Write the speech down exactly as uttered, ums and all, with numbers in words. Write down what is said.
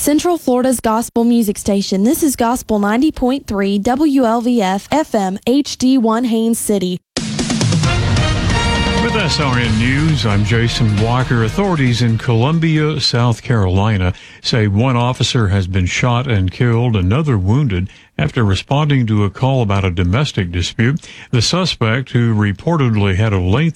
Central Florida's gospel music station. This is Gospel ninety point three W L V F F M H D one Haines City. With S R N News, I'm Jason Walker. Authorities in Columbia, South Carolina, say one officer has been shot and killed, another wounded, after responding to a call about a domestic dispute. The suspect, who reportedly had a lengthy